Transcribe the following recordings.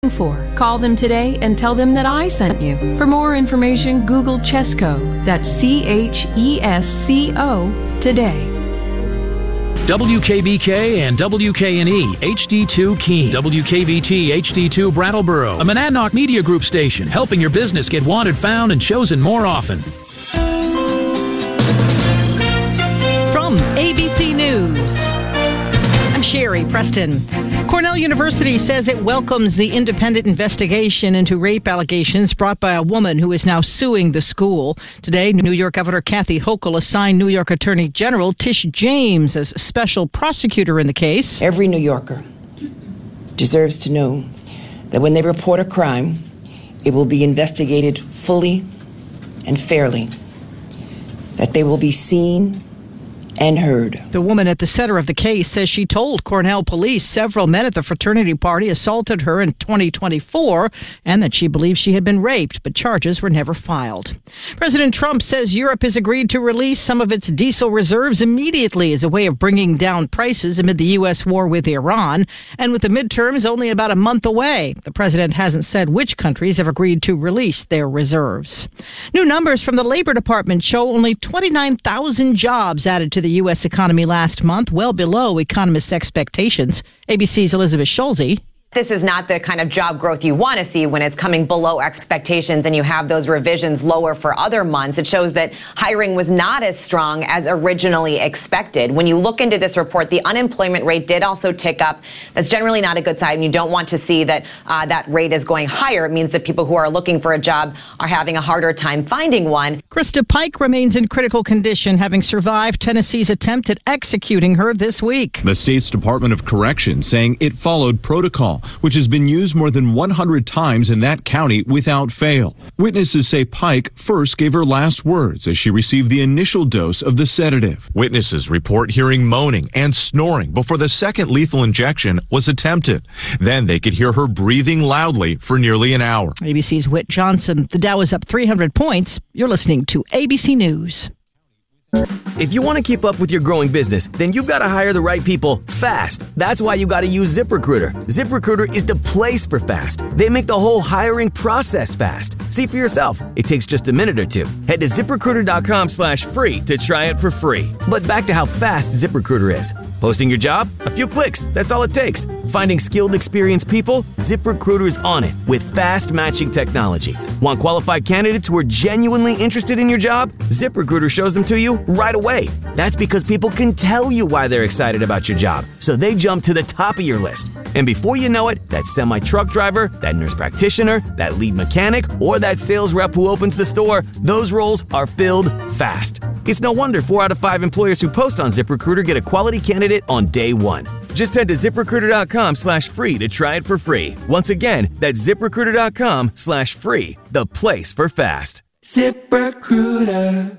for. Call them today and tell them that I sent you. For more information, Google Chesco. That's CHESCO today. WKBK and WKNE HD2 Keene, WKVT HD2 Brattleboro, a Monadnock Media Group station, helping your business get wanted, found, and chosen more often. From ABC News, I'm Sherry Preston. Cornell University says it welcomes the independent investigation into rape allegations brought by a woman who is now suing the school. Today, New York Governor Kathy Hochul assigned New York Attorney General Tish James as special prosecutor in the case. Every New Yorker deserves to know that when they report a crime, it will be investigated fully and fairly, that they will be seen and heard. The woman at the center of the case says she told Cornell police several men at the fraternity party assaulted her in 2024 and that she believes she had been raped, but charges were never filed. President Trump says Europe has agreed to release some of its diesel reserves immediately as a way of bringing down prices amid the U.S. war with Iran. And with the midterms only about a month away, the president hasn't said which countries have agreed to release their reserves. New numbers from the Labor Department show only 29,000 jobs added to the U.S. economy last month, well below economists' expectations. ABC's Elizabeth Schulze. This is not the kind of job growth you want to see when it's coming below expectations and you have those revisions lower for other months. It shows that hiring was not as strong as originally expected. When you look into this report, the unemployment rate did also tick up. That's generally not a good sign. You don't want to see that that rate is going higher. It means that people who are looking for a job are having a harder time finding one. Krista Pike remains in critical condition, having survived Tennessee's attempt at executing her this week. The state's Department of Corrections saying it followed protocol, which has been used more than 100 times in that county without fail. Witnesses say Pike first gave her last words as she received the initial dose of the sedative. Witnesses report hearing moaning and snoring before the second lethal injection was attempted. Then they could hear her breathing loudly for nearly an hour. ABC's Whit Johnson. The Dow is up 300 points. You're listening to ABC News. If you want to keep up with your growing business, then you've got to hire the right people fast. That's why you got to use ZipRecruiter. ZipRecruiter is the place for fast. They make the whole hiring process fast. See for yourself. It takes just a minute or two. Head to ZipRecruiter.com/free to try it for free. But back to how fast ZipRecruiter is. Posting your job? A few clicks. That's all it takes. Finding skilled, experienced people? ZipRecruiter is on it with fast matching technology. Want qualified candidates who are genuinely interested in your job? ZipRecruiter shows them to you right away. That's because people can tell you why they're excited about your job, so they jump to the top of your list. And before you know it, that semi-truck driver, that nurse practitioner, that lead mechanic, or that sales rep who opens the store, those roles are filled fast. It's no wonder 4 out of 5 employers who post on ZipRecruiter get a quality candidate on day one. Just head to ZipRecruiter.com/free to try it for free. Once again, that's ZipRecruiter.com/free, the place for fast. ZipRecruiter.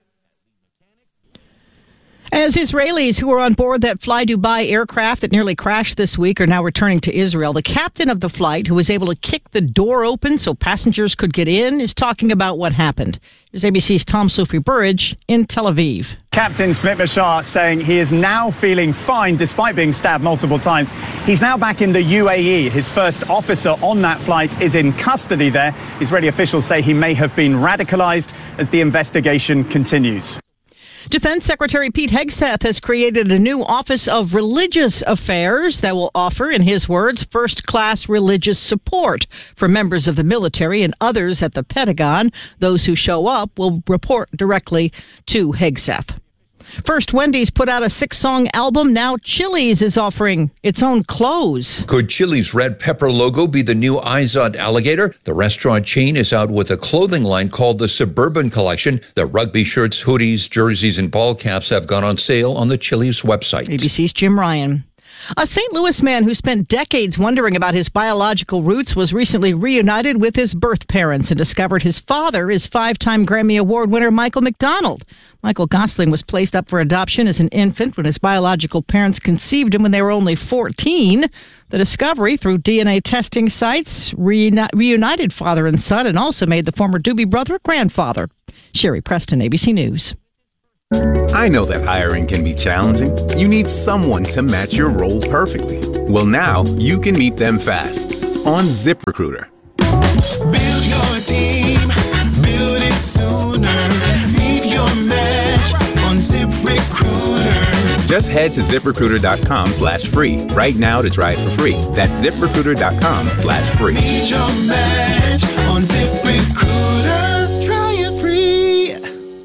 As Israelis who were on board that Fly Dubai aircraft that nearly crashed this week are now returning to Israel, the captain of the flight, who was able to kick the door open so passengers could get in, is talking about what happened. Here's ABC's Tom Sophie Burridge in Tel Aviv. Captain Smit Bashar saying he is now feeling fine despite being stabbed multiple times. He's now back in the UAE. His first officer on that flight is in custody there. Israeli officials say he may have been radicalized as the investigation continues. Defense Secretary Pete Hegseth has created a new Office of Religious Affairs that will offer, in his words, first-class religious support for members of the military and others at the Pentagon. Those who show up will report directly to Hegseth. First, Wendy's put out a 6-song album. Now Chili's is offering its own clothes. Could Chili's red pepper logo be the new Izod alligator? The restaurant chain is out with a clothing line called the Suburban Collection. The rugby shirts, hoodies, jerseys, and ball caps have gone on sale on the Chili's website. ABC's Jim Ryan. A St. Louis man who spent decades wondering about his biological roots was recently reunited with his birth parents and discovered his father is 5-time Grammy Award winner Michael McDonald. Michael Gosling was placed up for adoption as an infant when his biological parents conceived him when they were only 14. The discovery through DNA testing sites reunited father and son and also made the former Doobie Brother grandfather. Sherry Preston, ABC News. I know that hiring can be challenging. You need someone to match your role perfectly. Well, now you can meet them fast. on ZipRecruiter. Build your team, build it sooner. Meet your match on ZipRecruiter. Just head to ZipRecruiter.com/free right now to try it for free. That's ZipRecruiter.com/free. Meet your match on ZipRecruiter. Try it free.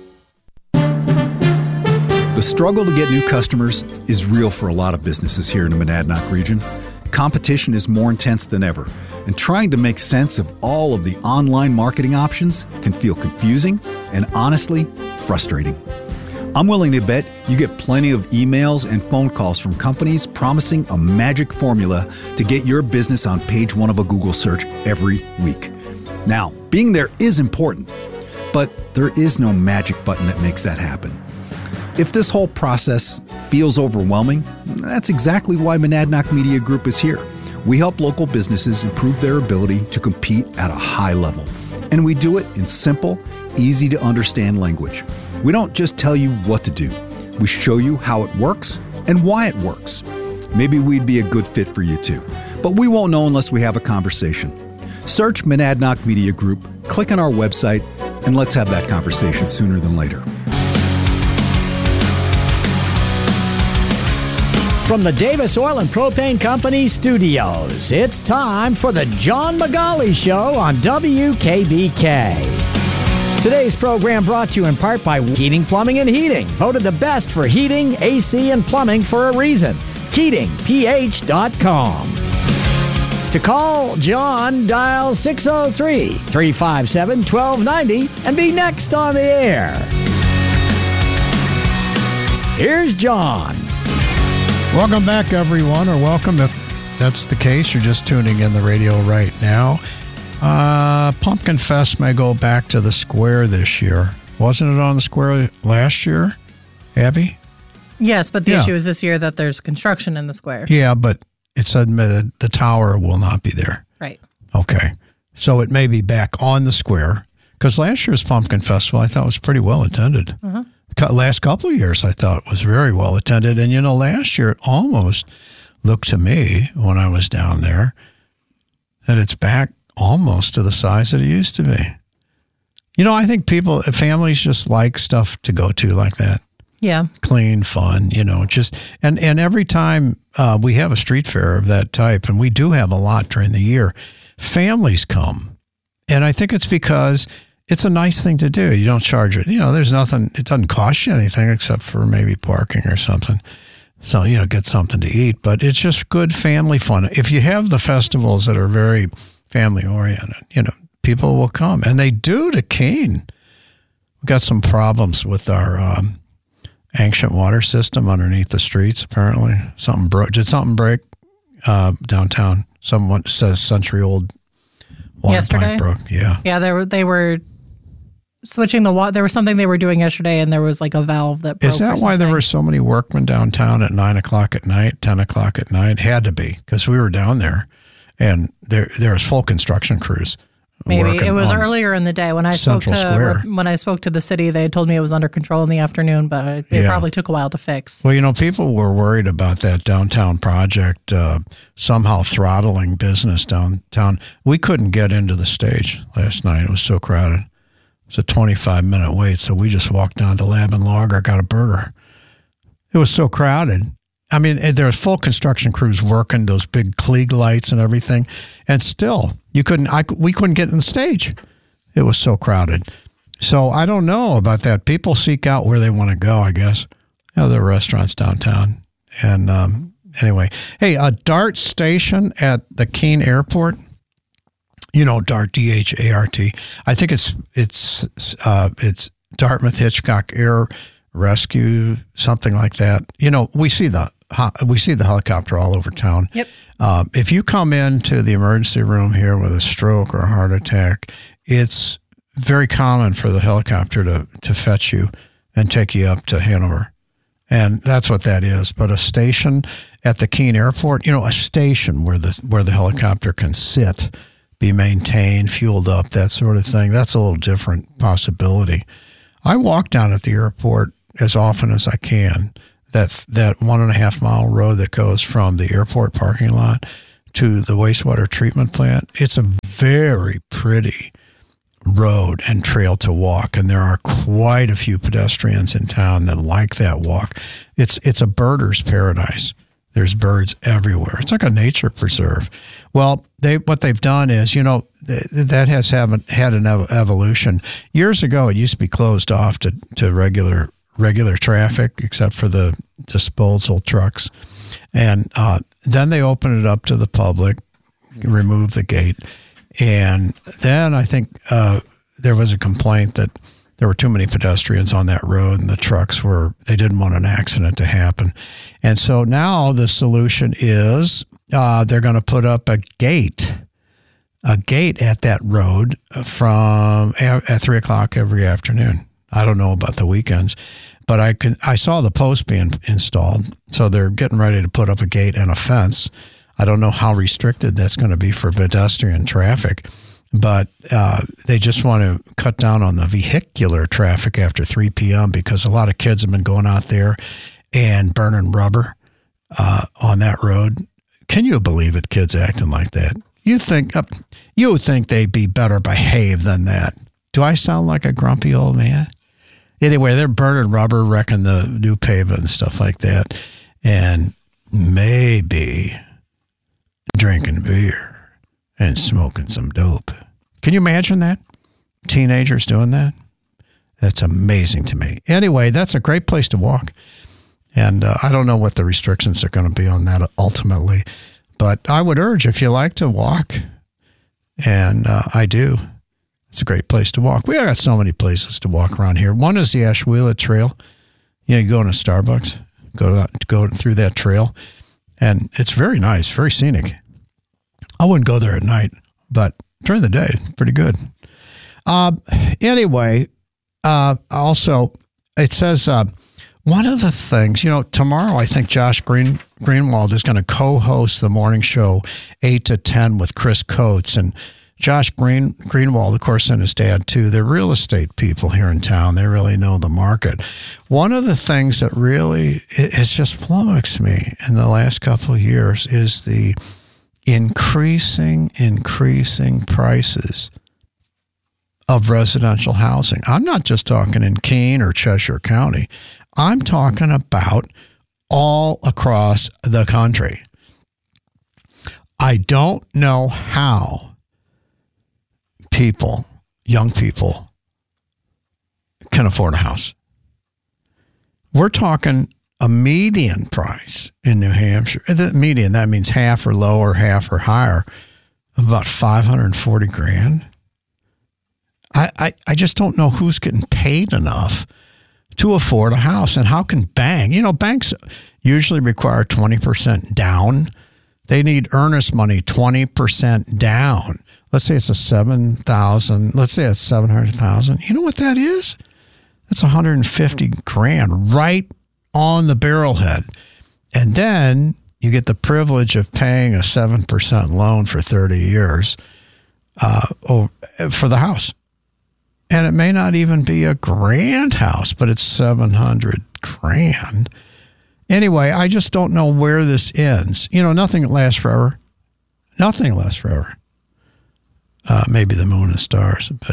The struggle to get new customers is real for a lot of businesses here in the Monadnock region. Competition is more intense than ever, and trying to make sense of all of the online marketing options can feel confusing and honestly frustrating. I'm willing to bet you get plenty of emails and phone calls from companies promising a magic formula to get your business on page 1 of a Google search every week. Now, being there is important, but there is no magic button that makes that happen. If this whole process feels overwhelming, that's exactly why Monadnock Media Group is here. We help local businesses improve their ability to compete at a high level. And we do it in simple, easy to understand language. We don't just tell you what to do. We show you how it works and why it works. Maybe we'd be a good fit for you too, but we won't know unless we have a conversation. Search Monadnock Media Group, click on our website, and let's have that conversation sooner than later. From the Davis Oil and Propane Company studios, it's time for the John Magali Show on WKBK. Today's program brought to you in part by Keating Plumbing and Heating, voted the best for heating, AC, and plumbing for a reason. KeatingPH.com. To call John, dial 603-357-1290 and be next on the air. Here's John. Welcome back, everyone, or welcome if that's the case. You're just tuning in the radio right now. Pumpkin Fest may go back to the square this year. Wasn't it on the square last year, Abby? Yes, but the issue is this year that there's construction in the square. Yeah, but it's admitted the tower will not be there. Right. Okay. So it may be back on the square, because last year's Pumpkin Festival I thought was pretty well attended. Uh-huh. Last couple of years, I thought it was very well attended. And, last year it almost looked to me when I was down there that it's back almost to the size that it used to be. I think families just like stuff to go to like that. Yeah. Clean, fun, and every time we have a street fair of that type, and we do have a lot during the year, families come. And I think it's because it's a nice thing to do. You don't charge it. There's nothing, it doesn't cost you anything except for maybe parking or something. So, get something to eat, but it's just good family fun. If you have the festivals that are very family oriented, people will come, and they do to Keene. We've got some problems with our ancient water system underneath the streets, apparently. Did something break downtown? Someone says century-old water pipe broke. Yeah. Yeah, they were switching the water. There was something they were doing yesterday, and there was like a valve that broke. Is that why there were so many workmen downtown at 9 o'clock at night, 10 o'clock at night? Had to be, because we were down there, and there was full construction crews. Maybe it was earlier in the day when I spoke to the city. They told me it was under control in the afternoon, but it probably took a while to fix. Well, people were worried about that downtown project somehow throttling business downtown. We couldn't get into the stage last night; it was so crowded. It was a 25-minute wait, so we just walked down to Lab and Lager, got a burger. It was so crowded. I mean, there was full construction crews working, those big Klieg lights and everything, and still we couldn't get in the stage. It was so crowded. So I don't know about that. People seek out where they want to go, I guess. There are restaurants downtown. And anyway, hey, a DART station at the Keene Airport. DART, D-H-A-R-T. I think it's Dartmouth Hitchcock Air Rescue, something like that. We see the helicopter all over town. Yep. If you come into the emergency room here with a stroke or a heart attack, it's very common for the helicopter to fetch you and take you up to Hanover. And that's what that is. But a station at the Keene Airport, a station where the helicopter can sit, be maintained, fueled up, that sort of thing. That's a little different possibility. I walk down at the airport as often as I can. That 1.5 mile road that goes from the airport parking lot to the wastewater treatment plant. It's a very pretty road and trail to walk, and there are quite a few pedestrians in town that like that walk. It's a birder's paradise. There's birds everywhere. It's like a nature preserve. Well, what they've done is, that has had an evolution. Years ago, it used to be closed off to regular traffic, except for the disposal trucks. And then they opened it up to the public, removed the gate. And then I think there was a complaint that there were too many pedestrians on that road, and the trucks they didn't want an accident to happen. And so now the solution is they're going to put up a gate at that road at 3 o'clock every afternoon. I don't know about the weekends, but I saw the post being installed. So they're getting ready to put up a gate and a fence. I don't know how restricted that's going to be for pedestrian traffic, but they just want to cut down on the vehicular traffic after 3 p.m. because a lot of kids have been going out there and burning rubber on that road. Can you believe it, kids acting like that? You would think they'd be better behaved than that. Do I sound like a grumpy old man? Anyway, they're burning rubber, wrecking the new pavement and stuff like that, and maybe drinking beer and smoking some dope. Can you imagine that? Teenagers doing that? That's amazing to me. Anyway, that's a great place to walk. And I don't know what the restrictions are going to be on that ultimately. But I would urge, if you like to walk, and I do, it's a great place to walk. We got so many places to walk around here. One is the Ashwila Trail. You go into Starbucks, go through that trail. And it's very nice, very scenic. I wouldn't go there at night, but during the day, pretty good. Anyway, also, it says one of the things, tomorrow I think Josh Greenwald is going to co-host the morning show 8 to 10 with Chris Coates. And Josh Greenwald, of course, and his dad, too, they're real estate people here in town. They really know the market. One of the things that really has just flummoxed me in the last couple of years is the increasing prices of residential housing. I'm not just talking in Keene or Cheshire County. I'm talking about all across the country. I don't know how young people can afford a house. We're talking a median price in New Hampshire. The median, that means half or lower, half or higher, of about $540,000. I just don't know who's getting paid enough to afford a house. And how can banks usually require 20% down. They need earnest money 20% down. Let's say it's $7,000. Let's say it's $700,000. You know what that is? That's $150,000 right on the barrelhead. And then you get the privilege of paying a 7% loan for 30 years for the house. And it may not even be a grand house, but it's $700,000. Anyway, I just don't know where this ends. Nothing lasts forever. Nothing lasts forever. Maybe the moon and stars, but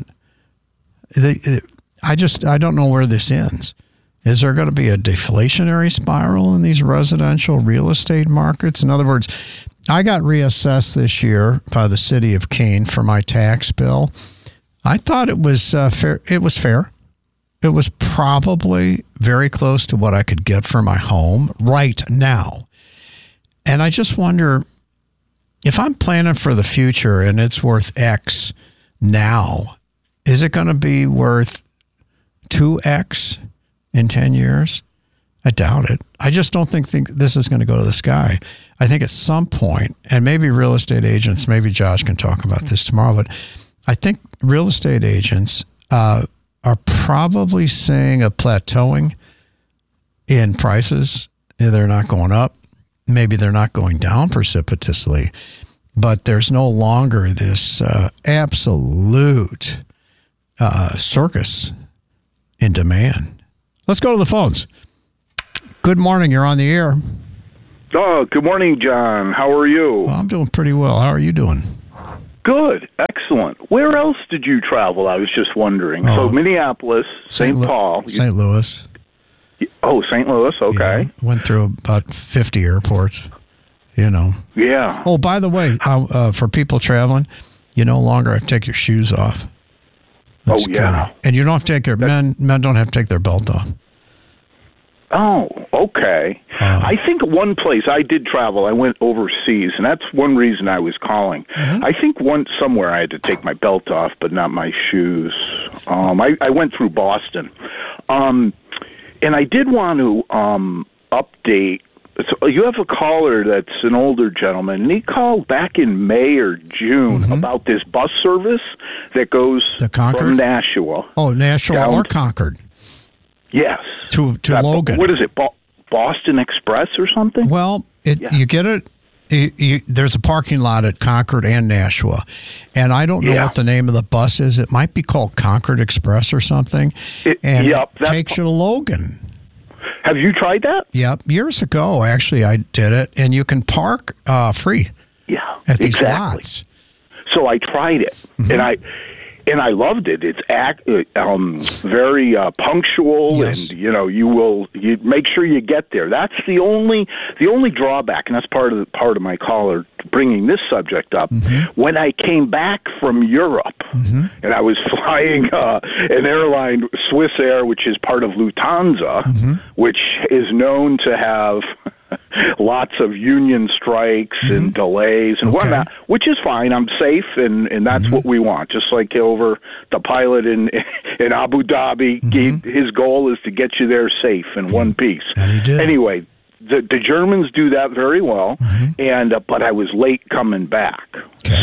I don't know where this ends. Is there going to be a deflationary spiral in these residential real estate markets? In other words, I got reassessed this year by the city of Keene for my tax bill. I thought it was fair. It was fair. It was probably very close to what I could get for my home right now. And I just wonder, if I'm planning for the future and it's worth X now, is it going to be worth 2X in 10 years? I doubt it. I just don't think this is going to go to the sky. I think at some point, and maybe real estate agents, maybe Josh can talk about this tomorrow, but I think real estate agents are probably seeing a plateauing in prices. They're not going up. Maybe they're not going down precipitously, but there's no longer this absolute circus in demand. Let's go to the phones. Good morning. You're on the air. Oh, good morning, John. How are you? Well, I'm doing pretty well. How are you doing? Good. Excellent. Where else did you travel? I was just wondering. So Minneapolis, St. Paul. St. Louis. Oh, St. Louis. Okay. Yeah, went through about 50 airports, Yeah. Oh, by the way, for people traveling, you no longer have to take your shoes off. That's yeah. And you don't have to take men don't have to take their belt off. Oh, okay. I think one place I did travel, I went overseas, and that's one reason I was calling. Mm-hmm. I think somewhere I had to take my belt off, but not my shoes. I went through Boston. And I did want to update. So you have a caller that's an older gentleman, and he called back in May or June about this bus service that goes from Nashua. Oh, Nashua or Concord. Yes. To Logan. What is it, Boston Express or something? Well, you get it. There's a parking lot at Concord and Nashua, and I don't know what the name of the bus is. It might be called Concord Express or something, it takes you to Logan. Have you tried that? Yep. Years ago, actually, I did it, and you can park free at these lots. So I tried it, and I loved it. It's very punctual, and you make sure you get there. That's the only drawback, and that's part of my caller bringing this subject up. When I came back from Europe, and I was flying an airline, Swiss Air, which is part of Lufthansa, which is known to have lots of union strikes and delays and whatnot, which is fine. I'm safe, and that's what we want. Just like over the pilot in Abu Dhabi, his goal is to get you there safe in one piece. And he did. Anyway, the Germans do that very well, and but I was late coming back. Okay.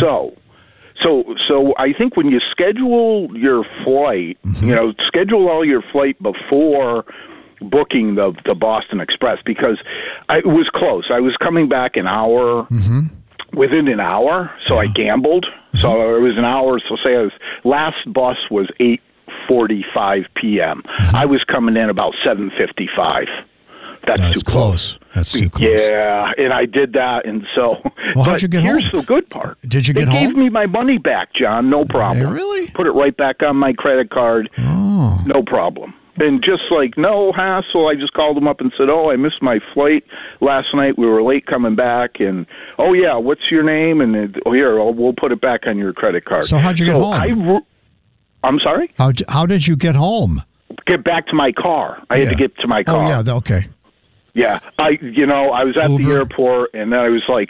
So I think when you schedule your flight, schedule all your flight before booking the Boston Express, because it was close. I was coming back an hour, within an hour, so I gambled. So it was an hour, so say last bus was 8:45 p.m. I was coming in about 7:55. That's too close. That's too close. Yeah, and I did that, and so... Well, how'd you get home? Here's the good part. Did you get home? They gave me my money back, John, no problem. Really? Put it right back on my credit card, no problem. And just like, no hassle, I just called them up and said, I missed my flight last night. We were late coming back. And, what's your name? And, we'll put it back on your credit card. So how'd you get home? I'm sorry? How did you get home? Get back to my car. I had to get to my car. Oh, yeah, okay. Yeah, I was at the airport, and then I was like,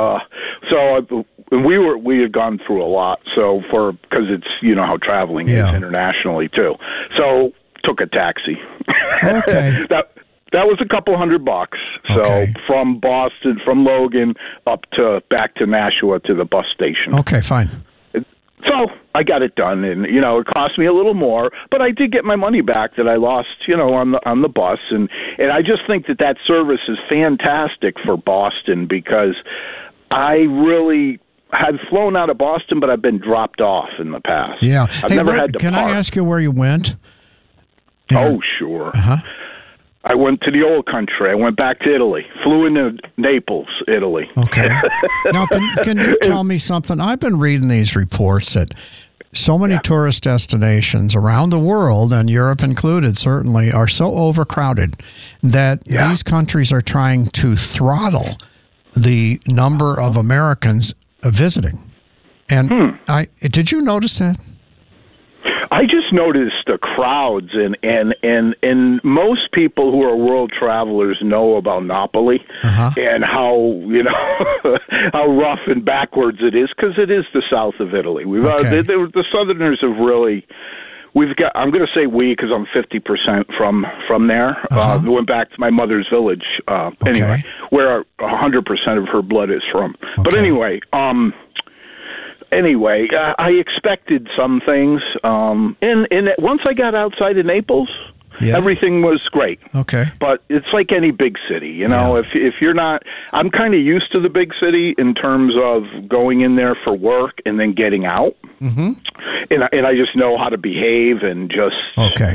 we had gone through a lot, because it's, how traveling is internationally, too. So, took a taxi. Okay. That was a couple $100. So from Boston, from Logan back to Nashua to the bus station. Okay, fine. So I got it done, and it cost me a little more, but I did get my money back that I lost, on the bus, and I just think that service is fantastic for Boston, because I really had flown out of Boston, but I've been dropped off in the past. Yeah, I've never had to Can park. I ask you where you went? Oh, sure. I went to the old country. I went back to Italy. Flew into Naples, Italy. Okay. Now, can you tell me something? I've been reading these reports that so many tourist destinations around the world, and Europe included certainly, are so overcrowded that these countries are trying to throttle the number of Americans visiting. And did you notice that? I just noticed the crowds, and most people who are world travelers know about Napoli and how how rough and backwards it is, because it is the south of Italy. The Southerners have really. We've got. I'm going to say we, because I'm 50% from there. We went back to my mother's village. Anyway, where 100% of her blood is from. But anyway. Anyway, I expected some things, and once I got outside of Naples, everything was great. Okay, but it's like any big city, If you're not, I'm kind of used to the big city in terms of going in there for work and then getting out, and I just know how to behave and just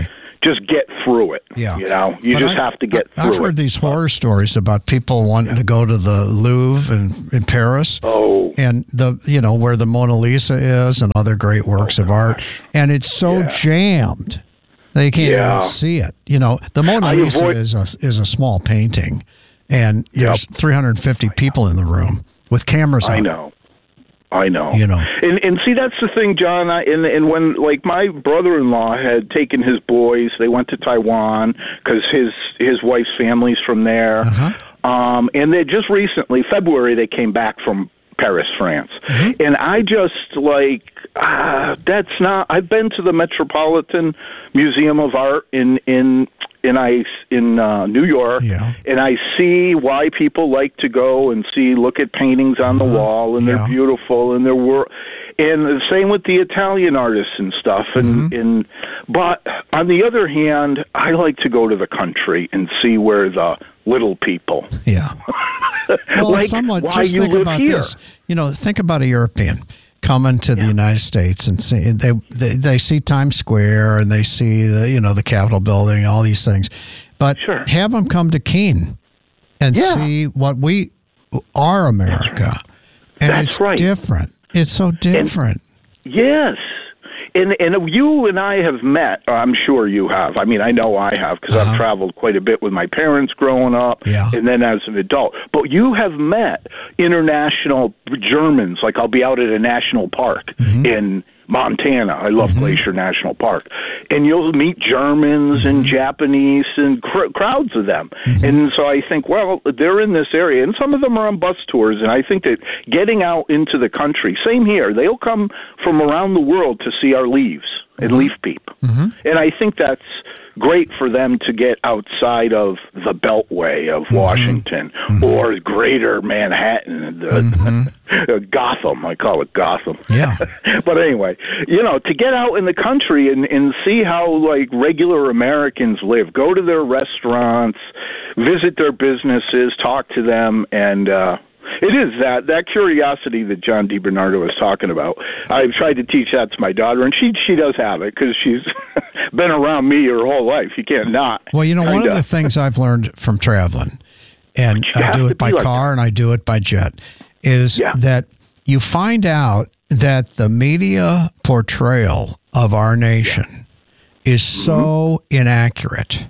just get through it. Yeah. You know, you just have to get through it. I've heard these horror stories about people wanting to go to the Louvre in Paris. Oh. And where the Mona Lisa is and other great works of art. And it's so jammed. They can't even see it. You know, the Mona Lisa is a small painting, and there's 350 people in the room with cameras on. I know. You know. And see, that's the thing, John. And when, like, my brother-in-law had taken his boys, they went to Taiwan because his wife's family's from there. And they just recently, February, they came back from Paris, France. And I just, like, that's not, I've been to the Metropolitan Museum of Art in New York, and I see why people like to go and look at paintings on the wall, and they're beautiful, and and the same with the Italian artists and stuff. And but on the other hand, I like to go to the country and see where the little people. Yeah. Well, like, somewhat. why Just you think live about here. this. You know, think about a European coming to the United States and see they see Times Square and they see the Capitol building, all these things, but have them come to Keene and see what we are, America, and That's it's different. It's so different. Yes. And you and I have met, I'm sure you have. I mean, I know I have because I've traveled quite a bit with my parents growing up and then as an adult. But you have met international Germans. Like, I'll be out at a national park in Montana. I love Glacier National Park. And you'll meet Germans and Japanese and crowds of them. And so I think, well, they're in this area. And some of them are on bus tours. And I think that getting out into the country, same here, they'll come from around the world to see our leaves and leaf peep. And I think that's great for them to get outside of the Beltway of Washington or greater Manhattan, Gotham. I call it Gotham. Yeah. But anyway, to get out in the country and see how, like, regular Americans live, go to their restaurants, visit their businesses, talk to them, and it is that curiosity that John DiBernardo was talking about. I've tried to teach that to my daughter, and she does have it because she's been around me her whole life. You can't not. Well, one of the things I've learned from traveling, and I do it by car and I do it by jet, is that you find out that the media portrayal of our nation is so inaccurate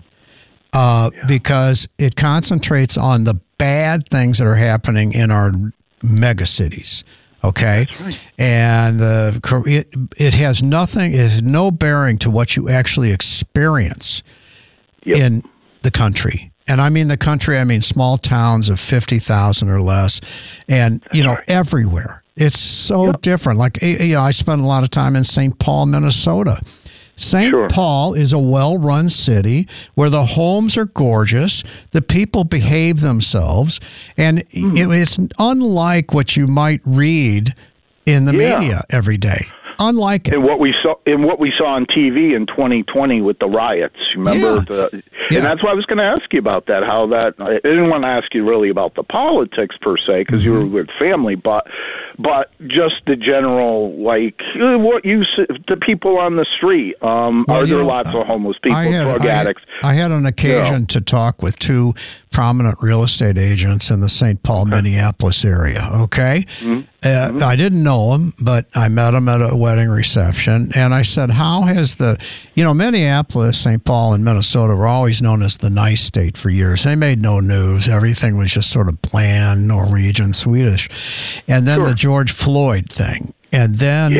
because it concentrates on the bad things that are happening in our mega cities. Okay. That's right. And it has nothing, it has no bearing to what you actually experience in the country. And I mean the country, I mean small towns of 50,000 or less. And, everywhere. It's so different. Like, I spent a lot of time in St. Paul, Minnesota. St. Paul is a well-run city where the homes are gorgeous, the people behave themselves, and it's unlike what you might read in the media every day. Unlike it. And what we saw on TV in 2020 with the riots. Remember and that's why I was going to ask you about that. How that I didn't want to ask you really about the politics per se because you were with family, but just the general, like, what the people on the street. Are there lots of homeless people, drug addicts? I had an occasion to talk with two prominent real estate agents in the St. Paul, Minneapolis area. Okay. I didn't know them, but I met them at a wedding reception, and I said, how has Minneapolis, St. Paul, and Minnesota were always known as the nice state for years. They made no news. Everything was just sort of bland, Norwegian, Swedish. And then the George Floyd thing. And then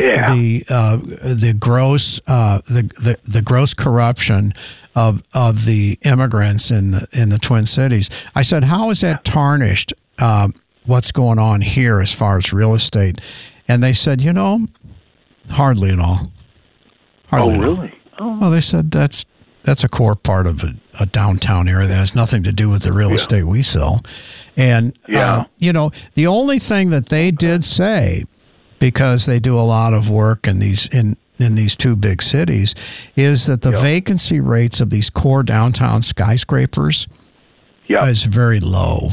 the gross corruption of the immigrants in the Twin Cities. I said, how is that tarnished what's going on here as far as real estate? And they said, hardly at all. Hardly really? Well, they said that's a core part of a downtown area that has nothing to do with the real estate we sell. And, the only thing that they did say, because they do a lot of work in these two big cities, is that the vacancy rates of these core downtown skyscrapers is very low.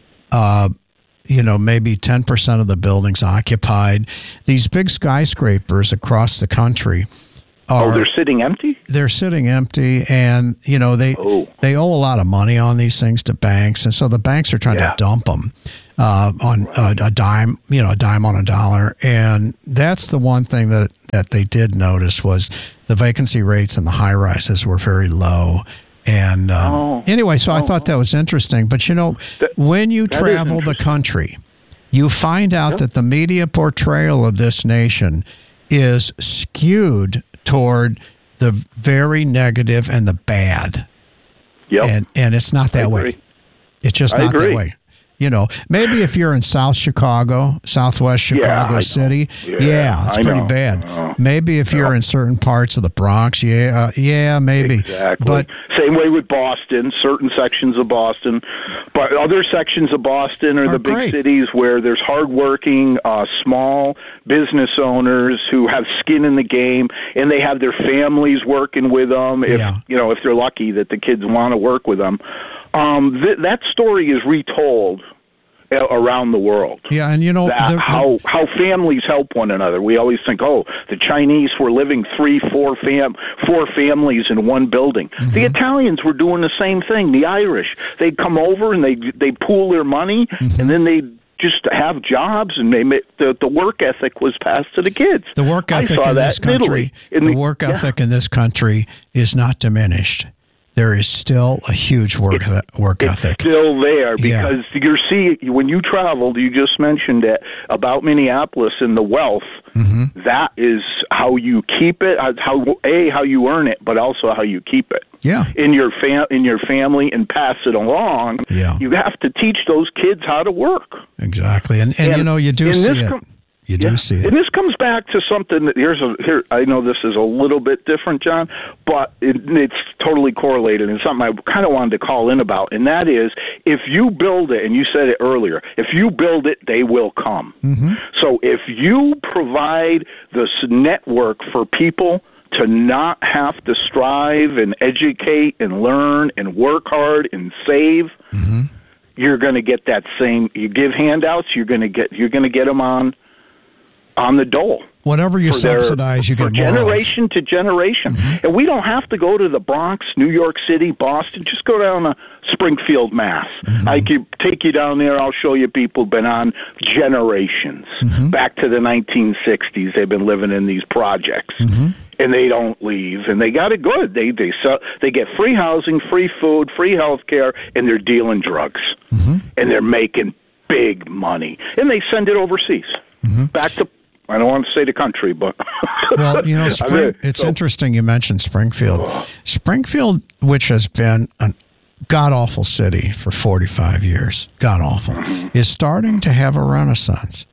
Maybe 10% of the buildings occupied. These big skyscrapers across the country they're sitting empty? They're sitting empty, and they owe a lot of money on these things to banks, and so the banks are trying to dump them on a dime on a dollar. And that's the one thing that they did notice was the vacancy rates in the high rises were very low. And anyway, so I thought that was interesting. But when you travel the country, you find out that the media portrayal of this nation is skewed toward the very negative and the bad. Yep. And it's not that way. It's just not that way. Maybe if you're in Southwest Chicago City, it's pretty bad. Maybe if you're in certain parts of the Bronx, maybe. Exactly. But same way with Boston, certain sections of Boston. But other sections of Boston are the big cities where there's hardworking, small business owners who have skin in the game, and they have their families working with them. If they're lucky that the kids want to work with them. That story is retold around the world. Yeah, and how families help one another. We always think, the Chinese were living 4 families in one building. Mm-hmm. The Italians were doing the same thing. The Irish, they'd come over and they pool their money, and then they just have jobs, and the work ethic was passed to the kids. The work ethic in this country, in this country is not diminished. There is still a huge work ethic. It's still there because when you traveled, you just mentioned it about Minneapolis and the wealth. Mm-hmm. That is how you keep it. How you earn it, but also how you keep it. Yeah. In your family and pass it along. Yeah. You have to teach those kids how to work. Exactly, and you do see it. You do see it. And this comes back to something that I know this is a little bit different, John, but it's totally correlated, and something I kind of wanted to call in about, and that is if you build it, and you said it earlier, if you build it, they will come. Mm-hmm. So if you provide this network for people to not have to strive and educate and learn and work hard and save, mm-hmm. you're going to get that same. You give handouts, you're going to get them on the dole. Whatever you subsidize, you get more generation to generation. Mm-hmm. And we don't have to go to the Bronx, New York City, Boston. Just go down to Springfield, Mass. Mm-hmm. I could take you down there. I'll show you people who've been on generations. Mm-hmm. Back to the 1960s, they've been living in these projects. Mm-hmm. And they don't leave, and they got it good. They get free housing, free food, free health care, and they're dealing drugs. Mm-hmm. And they're making big money. And they send it overseas. Mm-hmm. Back to, I don't want to say the country, but... Well, it's interesting you mentioned Springfield. Springfield, which has been a god-awful city for 45 years, god-awful, is starting to have a renaissance.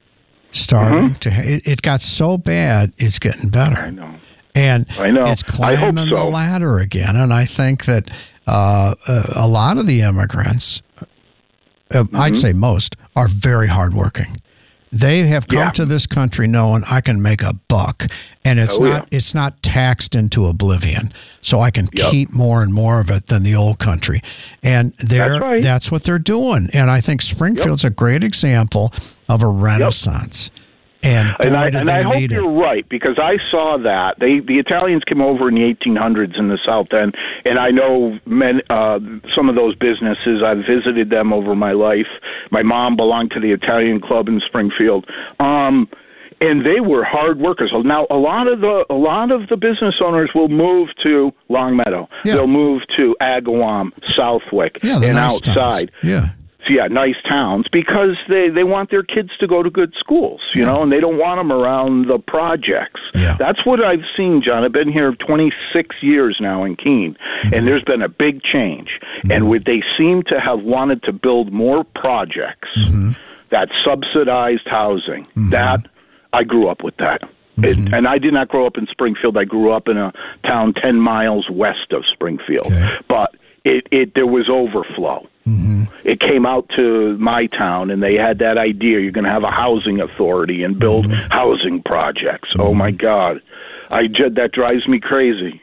It got so bad, it's getting better. I know. And I know. It's climbing the ladder again. And I think that a lot of the immigrants, I'd say most, are very hardworking. They have come to this country knowing I can make a buck, and it's not taxed into oblivion. So I can keep more and more of it than the old country. And that's what they're doing. And I think Springfield's a great example of a renaissance. And I hope you're right, because I saw that the Italians came over in the 1800s in the South End, and I know some of those businesses. I've visited them over my life. My mom belonged to the Italian club in Springfield, and they were hard workers. Now, a lot of the business owners will move to Longmeadow. Yeah. They'll move to Agawam, Southwick, and nice outside. Towns. Nice towns, because they want their kids to go to good schools, you know, and they don't want them around the projects. Yeah. That's what I've seen, John. I've been here 26 years now in Keene, and there's been a big change. And they seem to have wanted to build more projects that subsidized housing. That I grew up with that. And I did not grow up in Springfield. I grew up in a town 10 miles west of Springfield. But there was overflow. It came out to my town, and they had that idea. You're going to have a housing authority and build housing projects. Oh, my God. That drives me crazy.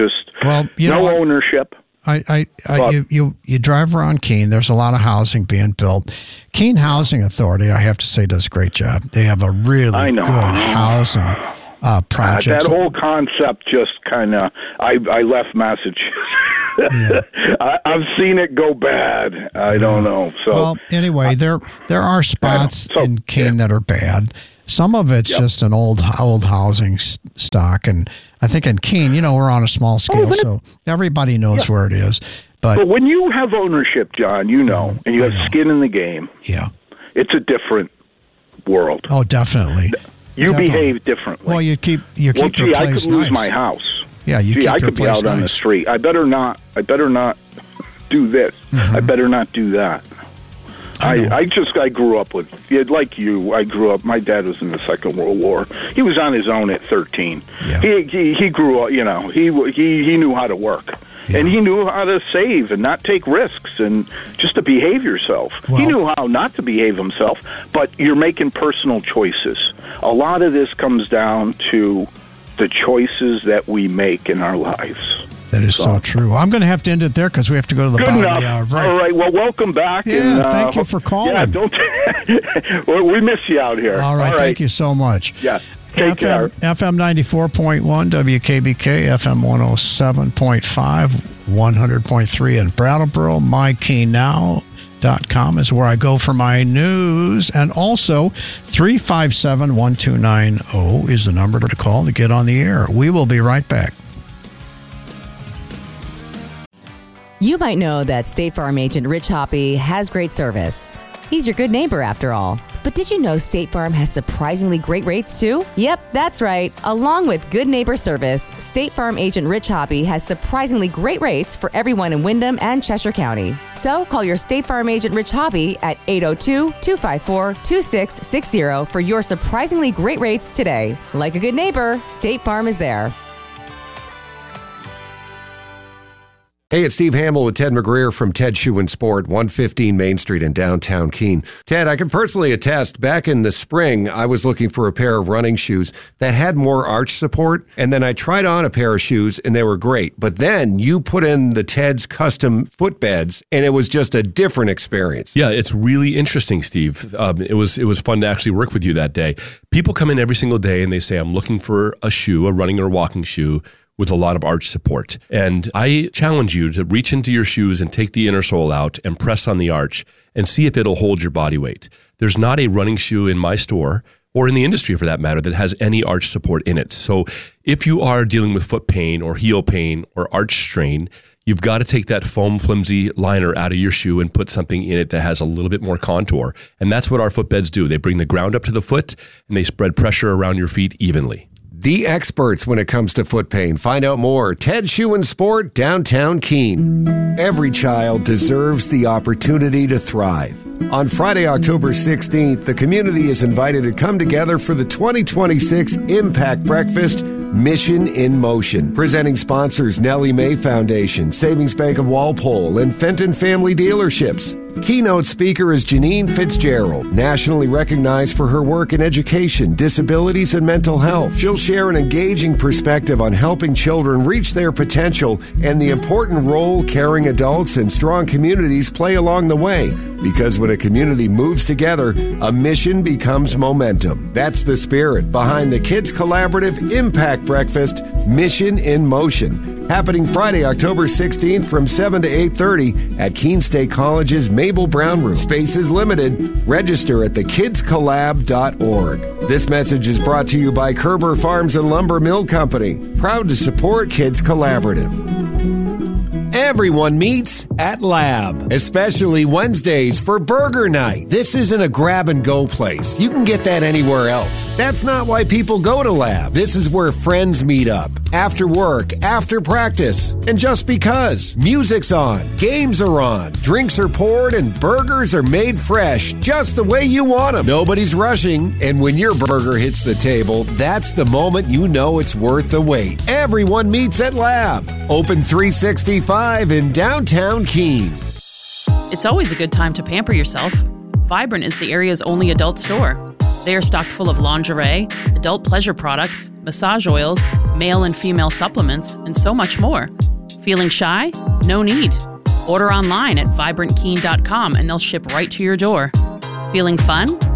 No ownership. You drive around Keene. There's a lot of housing being built. Keene Housing Authority, I have to say, does a great job. They have a really good housing projects. That whole concept just kind of, I left Massachusetts. Yeah. I've seen it go bad. I don't know. So, well, anyway, there are spots in Keene that are bad. Some of it's just an old housing stock, and I think in Keene, we're on a small scale, so everybody knows where it is. But when you have ownership, John, and you have skin in the game, it's a different world. Oh, definitely. You behave differently. Well, you keep your place nice. I could lose my house. Yeah, I could be out on the street. I better not do this. Mm-hmm. I better not do that. I grew up with, like you, I grew up, my dad was in the Second World War. He was on his own at 13. Yeah. He grew up, he knew how to work. Yeah. And he knew how to save and not take risks and just to behave yourself. Well, he knew how not to behave himself, but you're making personal choices. A lot of this comes down to the choices that we make in our lives. That is so true. I'm going to have to end it there because we have to go to the bottom of the hour. Right. All right. Well, welcome back. Yeah, and, thank you for calling. Yeah, we miss you out here. All right. Thank you so much. Yeah. Take care. FM 94.1, WKBK, FM 107.5, 100.3 in Brattleboro. MyKeyNow.com is where I go for my news. And also, 357-1290 is the number to call to get on the air. We will be right back. You might know that State Farm agent Rich Hoppe has great service. He's your good neighbor, after all. But did you know State Farm has surprisingly great rates, too? Yep, that's right. Along with good neighbor service, State Farm agent Rich Hoppe has surprisingly great rates for everyone in Windham and Cheshire County. So call your State Farm agent Rich Hoppe at 802-254-2660 for your surprisingly great rates today. Like a good neighbor, State Farm is there. Hey, it's Steve Hamill with Ted McGreer from Ted Shoe and Sport, 115 Main Street in downtown Keene. Ted, I can personally attest, back in the spring, I was looking for a pair of running shoes that had more arch support, and then I tried on a pair of shoes, and they were great. But then you put in the Ted's custom footbeds, and it was just a different experience. Yeah, it's really interesting, Steve. It was fun to actually work with you that day. People come in every single day, and they say, I'm looking for a shoe, a running or walking shoe, with a lot of arch support. And I challenge you to reach into your shoes and take the inner sole out and press on the arch and see if it'll hold your body weight. There's not a running shoe in my store, or in the industry for that matter, that has any arch support in it. So if you are dealing with foot pain or heel pain or arch strain, you've got to take that foam flimsy liner out of your shoe and put something in it that has a little bit more contour. And that's what our footbeds do. They bring the ground up to the foot and they spread pressure around your feet evenly. The experts when it comes to foot pain. Find out more. Ted Shoe and Sport, downtown Keene. Every child deserves the opportunity to thrive. On Friday, October 16th, the community is invited to come together for the 2026 Impact Breakfast Mission in Motion. Presenting sponsors Nellie Mae Foundation, Savings Bank of Walpole, and Fenton Family Dealerships. Keynote speaker is Janine Fitzgerald, nationally recognized for her work in education, disabilities, and mental health. She'll share an engaging perspective on helping children reach their potential and the important role caring adults and strong communities play along the way. Because when a community moves together, a mission becomes momentum. That's the spirit behind the Kids Collaborative Impact Breakfast Mission in Motion. Happening Friday, October 16th from 7 to 8:30 at Keene State College's Mabel Brown Room. Space is limited. Register at thekidscollab.org. This message is brought to you by Kerber Farms and Lumber Mill Company. Proud to support Kids Collaborative. Everyone meets at Lab, especially Wednesdays for Burger Night. This isn't a grab-and-go place. You can get that anywhere else. That's not why people go to Lab. This is where friends meet up. After work, after practice, and just because. Music's on, games are on, drinks are poured, and burgers are made fresh, just the way you want them. Nobody's rushing, and when your burger hits the table, that's the moment you know it's worth the wait. Everyone meets at Lab. Open 365 in downtown Keene. It's always a good time to pamper yourself. Vibrant is the area's only adult store. They are stocked full of lingerie, adult pleasure products, massage oils, male and female supplements, and so much more. Feeling shy? No need. Order online at vibrantkeene.com and they'll ship right to your door. Feeling fun?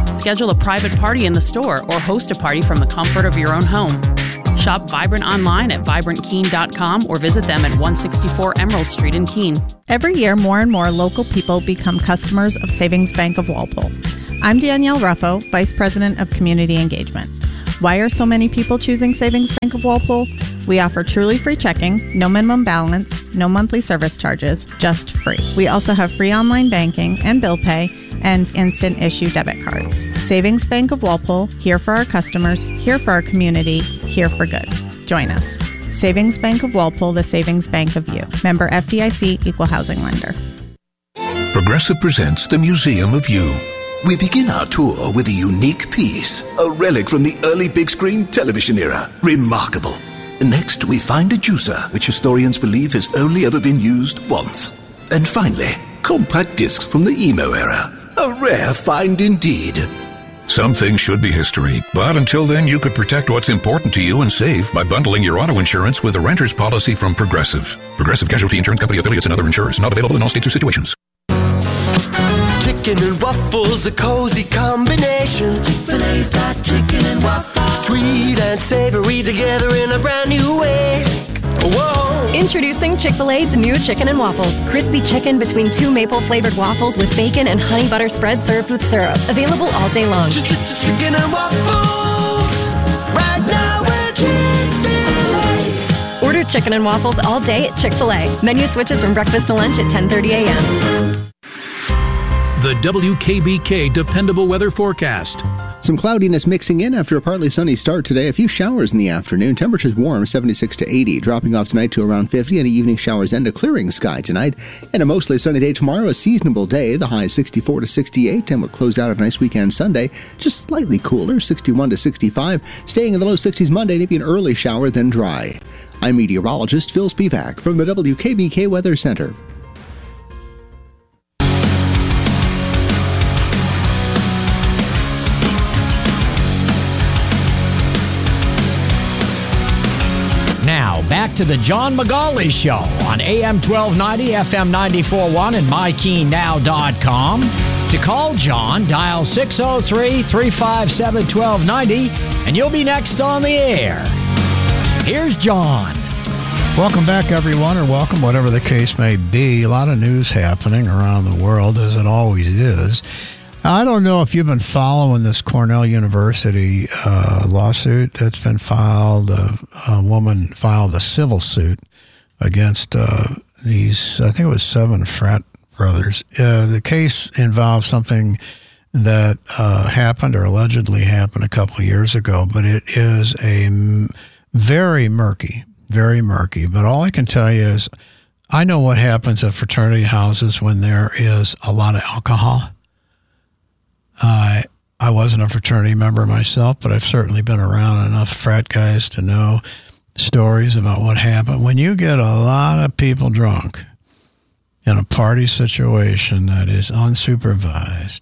Schedule a private party in the store or host a party from the comfort of your own home. Shop Vibrant online at VibrantKeene.com or visit them at 164 Emerald Street in Keene. Every year, more and more local people become customers of Savings Bank of Walpole. I'm Danielle Ruffo, Vice President of Community Engagement. Why are so many people choosing Savings Bank of Walpole? We offer truly free checking, no minimum balance, no monthly service charges, just free. We also have free online banking and bill pay and instant issue debit cards. Savings Bank of Walpole, here for our customers, here for our community, here for good. Join us. Savings Bank of Walpole, the savings bank of you. Member FDIC, Equal Housing Lender. Progressive presents the Museum of You. We begin our tour with a unique piece, a relic from the early big screen television era. Remarkable. Next, we find a juicer, which historians believe has only ever been used once. And finally, compact discs from the emo era. A rare find indeed. Some things should be history, but until then, you could protect what's important to you and save by bundling your auto insurance with a renter's policy from Progressive. Progressive Casualty Insurance Company affiliates and other insurers. Not available in all states or situations. Chicken and waffles, a cozy combination. Chick-fil-A's got chicken and waffles. Sweet and savory together in a brand new way. Whoa! Introducing Chick-fil-A's new chicken and waffles. Crispy chicken between two maple-flavored waffles with bacon and honey butter spread served with syrup. Available all day long. Chicken and waffles. Right now we're Chick-fil-A. Order chicken and waffles all day at Chick-fil-A. Menu switches from breakfast to lunch at 10:30 a.m. The WKBK Dependable Weather Forecast. Some cloudiness mixing in after a partly sunny start today. A few showers in the afternoon. Temperatures warm, 76 to 80. Dropping off tonight to around 50. And evening showers and a clearing sky tonight. And a mostly sunny day tomorrow. A seasonable day. The high 64 to 68. And we'll close out a nice weekend Sunday. Just slightly cooler, 61 to 65. Staying in the low 60s Monday. Maybe an early shower, then dry. I'm meteorologist Phil Spivak from the WKBK Weather Center. Now, back to the John McGauley Show on AM 1290, FM 94.1, and MyKeenNow.com. To call John, dial 603-357-1290, and you'll be next on the air. Here's John. Welcome back, everyone, or welcome, whatever the case may be. A lot of news happening around the world, as it always is. I don't know if you've been following this Cornell University lawsuit that's been filed. A woman filed a civil suit against these, I think it was 7 frat brothers. The case involves something that happened or allegedly happened a couple of years ago, but it is a very murky. But all I can tell you is I know what happens at fraternity houses when there is a lot of alcohol. I wasn't a fraternity member myself, but I've certainly been around enough frat guys to know stories about what happened. When you get a lot of people drunk in a party situation that is unsupervised,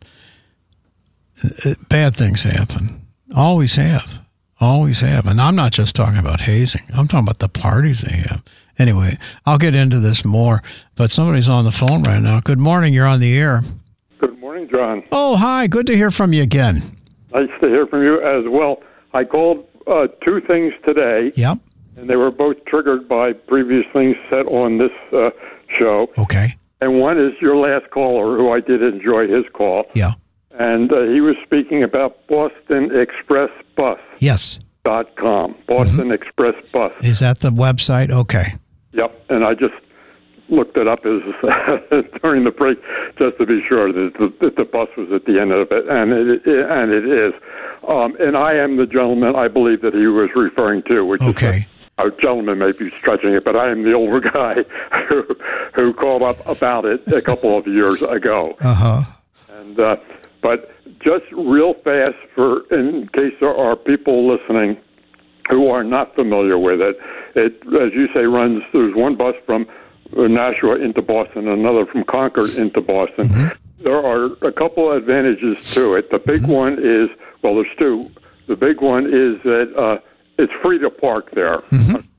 bad things happen. Always have. And I'm not just talking about hazing. I'm talking about the parties they have. Anyway, I'll get into this more, but somebody's on the phone right now. Good morning. You're on the air. Good morning, John. Oh, hi. Good to hear from you again. Nice to hear from you as well. I called 2 things today. Yep. And they were both triggered by previous things said on this show. Okay. And one is your last caller, who I did enjoy his call. Yeah. And he was speaking about Boston Express Bus. Yes. .com. Boston Express Bus. Is that the website? Okay. Yep. And I just looked it up as during the break just to be sure that the bus was at the end of it, and it is. And I am the gentleman I believe that he was referring to, which is a gentleman may be stretching it, but I am the older guy who called up about it a couple of years ago. And but just real fast, in case there are people listening who are not familiar with it, as you say, there's one bus from Nashua into Boston, another from Concord into Boston. There are a couple of advantages to it. The big one is, there's 2. The big one is that it's free to park there. So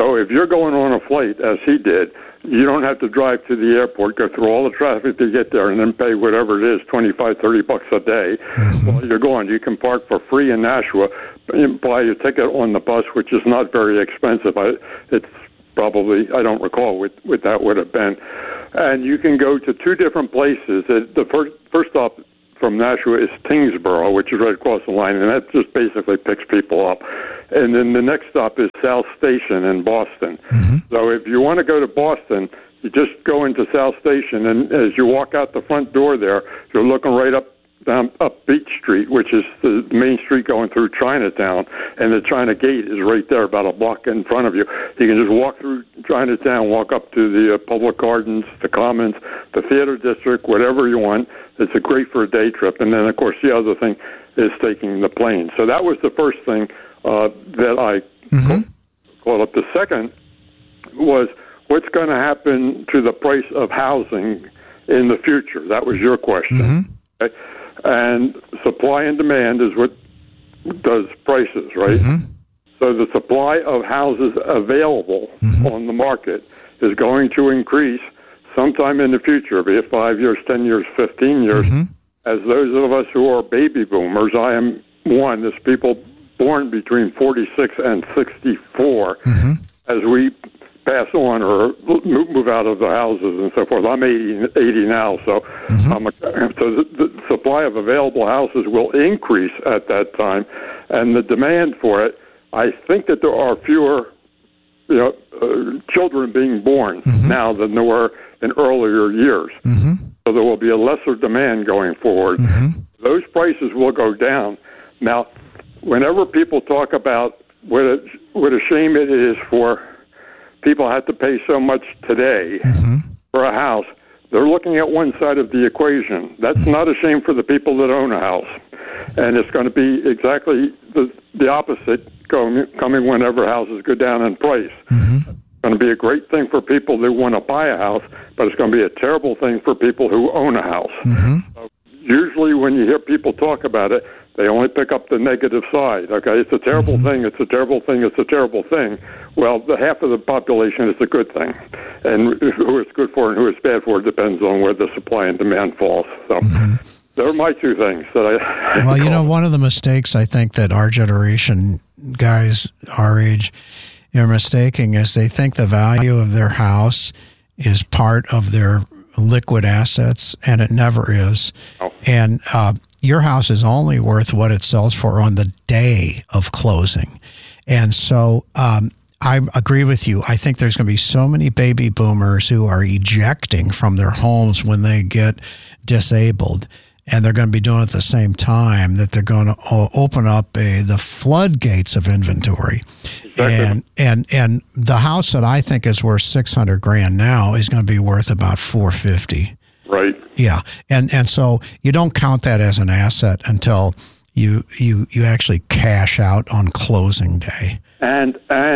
So if you're going on a flight, as he did, you don't have to drive to the airport, go through all the traffic to get there, and then pay whatever it is, $25-$30 a day. While you're going, you can park for free in Nashua, buy your ticket on the bus, which is not very expensive. It's probably, I don't recall what that would have been. And you can go to two different places. The first stop from Nashua is Tyngsboro, which is right across the line, and that just basically picks people up. And then the next stop is South Station in Boston. So if you want to go to Boston, you just go into South Station, and as you walk out the front door there, you're looking right up Beach Street, which is the main street going through Chinatown, and the China Gate is right there, about a block in front of you. You can just walk through Chinatown, walk up to the public gardens, the Commons, the Theater District, whatever you want. It's great for a day trip. And then, of course, the other thing is taking the plane. So that was the first thing that I called up. The second was what's going to happen to the price of housing in the future. That was your question. Okay? And supply and demand is what does prices, right? So the supply of houses available on the market is going to increase sometime in the future, be it 5 years, 10 years, 15 years, as those of us who are baby boomers, I am one, there's people born between 46 and 64, as we pass on or move out of the houses and so forth. I'm 80 now, so the supply of available houses will increase at that time, and the demand for it, I think that there are fewer children being born now than there were in earlier years. So there will be a lesser demand going forward. Those prices will go down. Now, whenever people talk about what a shame it is for people have to pay so much today for a house, they're looking at one side of the equation. That's not a shame for the people that own a house. And it's going to be exactly the opposite coming whenever houses go down in price. It's going to be a great thing for people that want to buy a house, but it's going to be a terrible thing for people who own a house. So usually when you hear people talk about it, they only pick up the negative side. Okay, it's a terrible thing, it's a terrible thing, it's a terrible thing. Well, the half of the population is a good thing. And who it's good for and who it's bad for depends on where the supply and demand falls. So those are my two things that I... Well, one of the mistakes I think that our generation, guys our age, are mistaking is they think the value of their house is part of their liquid assets, and it never is. And your house is only worth what it sells for on the day of closing. And so I agree with you. I think there's going to be so many baby boomers who are ejecting from their homes when they get disabled. And they're going to be doing it at the same time that they're going to open up the floodgates of inventory. Exactly. And the house that I think is worth $600,000 now is going to be worth about $450,000. Right. Yeah. And so you don't count that as an asset until you actually cash out on closing day. And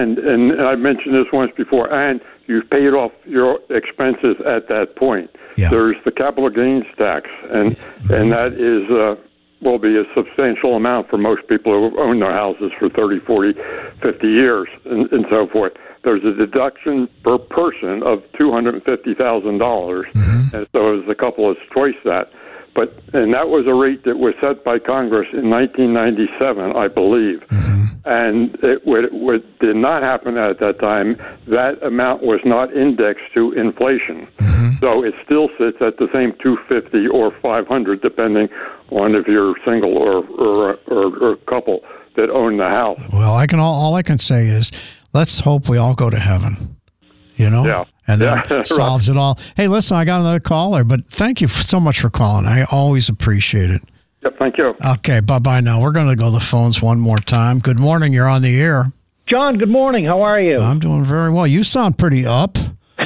I mentioned this once before, and you've paid off your expenses at that point. Yeah. There's the capital gains tax, and that is will be a substantial amount for most people who own their houses for 30, 40, 50 years and so forth. There's a deduction per person of $250,000, and so it was a couple of twice that. And that was a rate that was set by Congress in 1997, I believe. And what did not happen at that time, that amount was not indexed to inflation. So it still sits at the same $250 or $500, depending on if you're single or a couple that own the house. Well, all I can say is, let's hope we all go to heaven. Yeah. And that solves it all. Hey, listen, I got another caller, but thank you so much for calling. I always appreciate it. Yep, thank you. Okay, bye-bye now. We're going to go to the phones one more time. Good morning. You're on the air. John, good morning. How are you? I'm doing very well. You sound pretty up.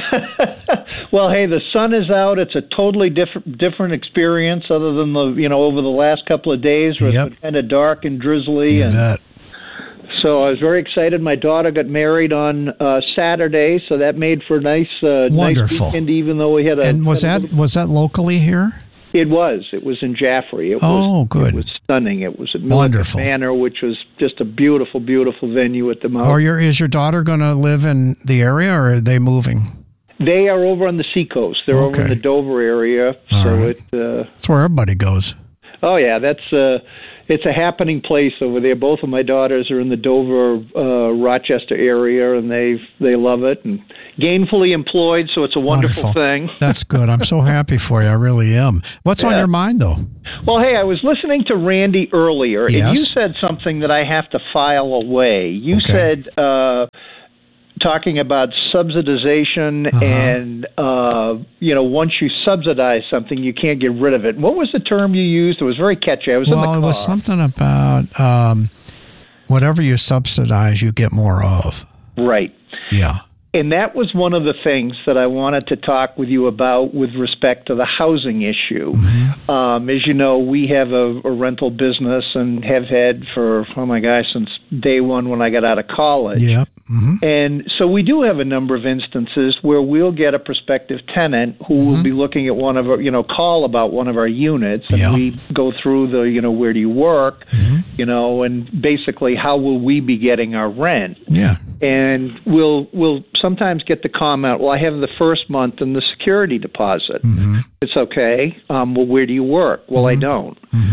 Well, hey, the sun is out. It's a totally different experience other than over the last couple of days where it's been kind of dark and drizzly. You bet. So I was very excited. My daughter got married on Saturday, so that made for a nice weekend, even though we had a... And was that locally here? It was in Jaffrey. Good. It was stunning. It was at Milliken Manor, which was just a beautiful, beautiful venue at the mountain. Is your daughter going to live in the area, or are they moving? They are over on the seacoast. They're over in the Dover area. That's where everybody goes. Oh, yeah. It's a happening place over there. Both of my daughters are in the Dover, Rochester area, and they love it. And gainfully employed, so it's a wonderful thing. That's good. I'm so happy for you. I really am. What's on your mind, though? Well, hey, I was listening to Randy earlier, and you said something that I have to file away. You said, talking about subsidization and, once you subsidize something, you can't get rid of it. What was the term you used? It was very catchy. I was in the car. It was something about whatever you subsidize, you get more of. Right. Yeah. And that was one of the things that I wanted to talk with you about with respect to the housing issue. Mm-hmm. As you know, we have a rental business and have had for, since day one when I got out of college. Yep. Mm-hmm. And so we do have a number of instances where we'll get a prospective tenant who will be looking at one of our, call about one of our units, and we go through the, where do you work, and basically how will we be getting our rent? Yeah. And we'll sometimes get the comment, well, I have the first month and the security deposit. Mm-hmm. It's okay. Well, where do you work? Well, I don't.